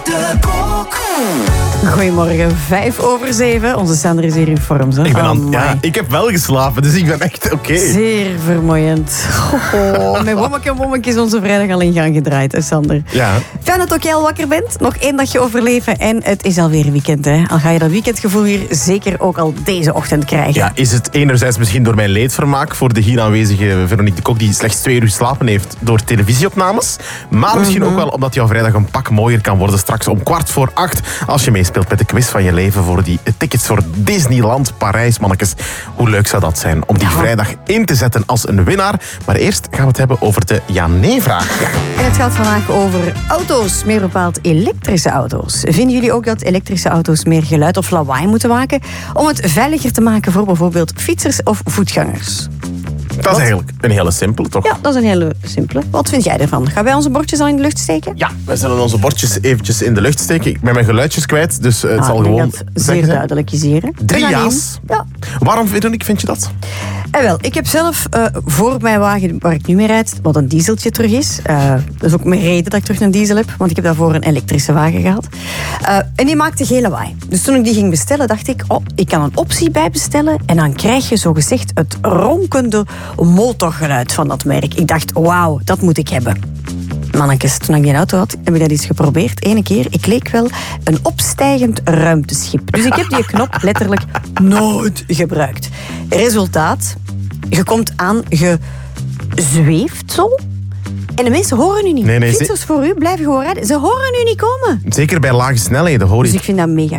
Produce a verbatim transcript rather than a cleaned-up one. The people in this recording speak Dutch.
de Kok. Goedemorgen, vijf over zeven. Onze Sander is hier in vorm. Zo. Ik, ben aan, Oh, ja, ik heb wel geslapen, dus ik ben echt oké. Okay. Zeer vermoeiend. Oh, met Wommeke en Wommeke is onze vrijdag al in gang gedraaid, hè, Sander. Ja. Fijn dat ook jij al wakker bent. Nog één dagje overleven en het is alweer weekend. Hè. Al ga je dat weekendgevoel hier zeker ook al deze ochtend krijgen. Ja, is het enerzijds misschien door mijn leedvermaak voor de hier aanwezige Veronique de Kok, die slechts twee uur geslapen heeft door televisieopnames. Maar misschien ook wel omdat jouw vrijdag een pak mooier kan worden straks om kwart voor acht. Als je meespeelt met de quiz van je leven voor die tickets voor Disneyland Parijs, mannetjes. Hoe leuk zou dat zijn om die vrijdag in te zetten als een winnaar. Maar eerst gaan we het hebben over de ja-nee-vraag. En het gaat vandaag over auto's, meer bepaald elektrische auto's. Vinden jullie ook dat elektrische auto's meer geluid of lawaai moeten maken om het veiliger te maken voor bijvoorbeeld fietsers of voetgangers? Dat is eigenlijk een hele simpele, toch? Ja, dat is een hele simpele. Wat vind jij ervan? Gaan wij onze bordjes al in de lucht steken? Ja, wij zullen onze bordjes eventjes in de lucht steken. Ik ben mijn geluidjes kwijt, dus het Ah, zal ik denk gewoon dat het zeer duidelijk is hier. Hè? Drie Unaniem. ja's. Ja. Waarom, Veronique, vind je dat? En wel, ik heb zelf uh, voor mijn wagen waar ik nu mee rijd, wat een dieseltje terug is. Uh, dat is ook mijn reden dat ik terug een diesel heb, want ik heb daarvoor een elektrische wagen gehad. Uh, en die maakte geen lawaai. Dus toen ik die ging bestellen, dacht ik, oh, ik kan een optie bij bestellen en dan krijg je zogezegd het ronkende motorgeluid van dat merk. Ik dacht, wauw, dat moet ik hebben. Mannetjes, toen ik die auto had, heb ik dat eens geprobeerd. Eén keer, ik leek wel een opstijgend ruimteschip. Dus ik heb die knop letterlijk nooit gebruikt. Resultaat, je komt aan, je zweeft zo. En de mensen horen u niet. Nee, nee, Fietsers voor u blijven gewoon rijden. Ze horen u niet komen. Zeker bij lage snelheden hoor je Dus ik vind dat mega